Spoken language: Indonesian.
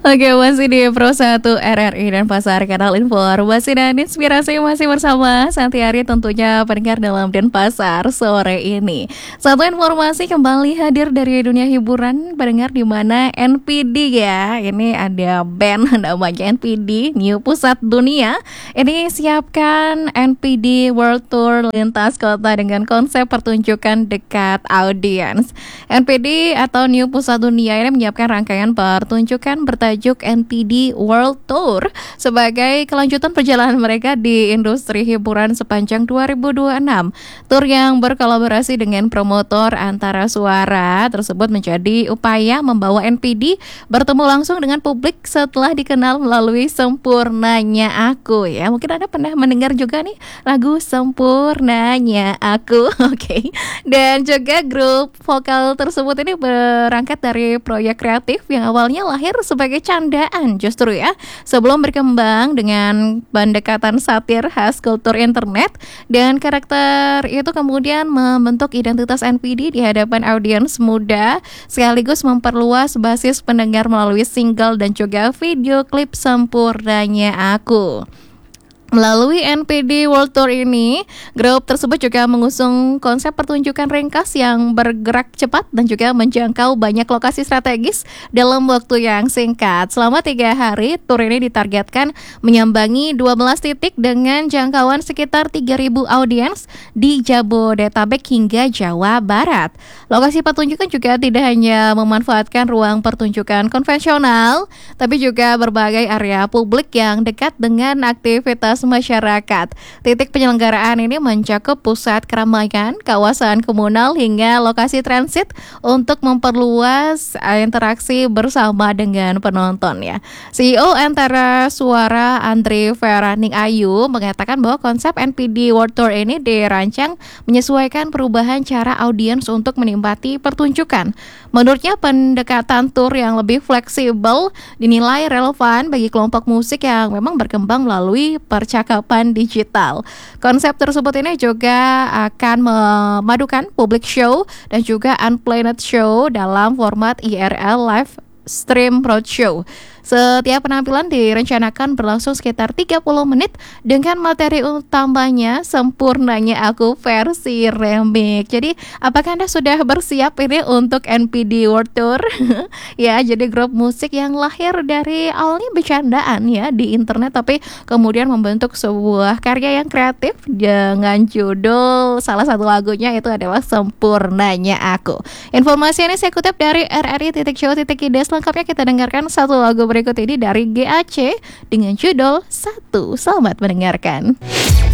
Oke, masih di Pro 1 RRI dan Pasar Kanal Informasi dan Inspirasi masih bersama Santiari tentunya pendengar dalam Denpasar sore ini. Satu informasi kembali hadir dari dunia hiburan pendengar di mana NPD ya. Ini ada band namanya NPD New Pusat Dunia. Ini siapkan NPD World Tour lintas kota dengan konsep pertunjukan dekat audiens. NPD atau New Pusat Dunia ini menyiapkan rangkaian pertunjukan bertajuk NPD World Tour sebagai kelanjutan perjalanan mereka di industri hiburan sepanjang 2026. Tour yang berkolaborasi dengan promotor Antara Suara tersebut menjadi upaya membawa NPD bertemu langsung dengan publik setelah dikenal melalui Sempurnanya Aku ya. Mungkin Anda pernah mendengar juga nih lagu Sempurnanya Aku. Oke. Dan juga grup vokal tersebut ini berangkat dari proyek kreatif yang awalnya lahir sebagai candaan justru ya, sebelum berkembang dengan pendekatan satir khas kultur internet, dan karakter itu kemudian membentuk identitas NPD di hadapan audiens muda sekaligus memperluas basis pendengar melalui single dan juga video klip Sempurnanya Aku. Melalui NPD World Tour ini, grup tersebut juga mengusung konsep pertunjukan ringkas yang bergerak cepat dan juga menjangkau banyak lokasi strategis dalam waktu yang singkat. Selama 3 hari, tour ini ditargetkan menyambangi 12 titik dengan jangkauan sekitar 3.000 audiens di Jabodetabek hingga Jawa Barat. Lokasi pertunjukan juga tidak hanya memanfaatkan ruang pertunjukan konvensional, tapi juga berbagai area publik yang dekat dengan aktivitas masyarakat. Titik penyelenggaraan ini mencakup pusat keramaian, kawasan komunal hingga lokasi transit untuk memperluas interaksi bersama dengan penonton ya. CEO Antara Suara Andre Feraning Ayu mengatakan bahwa konsep NPD World Tour ini dirancang menyesuaikan perubahan cara audiens untuk menikmati pertunjukan. Menurutnya pendekatan tour yang lebih fleksibel dinilai relevan bagi kelompok musik yang memang berkembang melalui percakapan digital. Konsep tersebut ini juga akan memadukan public show dan juga unplanned show dalam format IRL live stream roadshow. Setiap penampilan direncanakan berlangsung sekitar 30 menit dengan materi utamanya Sempurnanya Aku versi remix. Jadi, apakah Anda sudah bersiap ini untuk NPD World Tour? Ya, jadi grup musik yang lahir dari awalnya bercandaan ya di internet, tapi kemudian membentuk sebuah karya yang kreatif dengan judul salah satu lagunya itu adalah Sempurnanya Aku. Informasi ini saya kutip dari RRI.co.id. Selengkapnya kita dengarkan satu lagu berikut ini dari GAC dengan judul Satu. Selamat mendengarkan.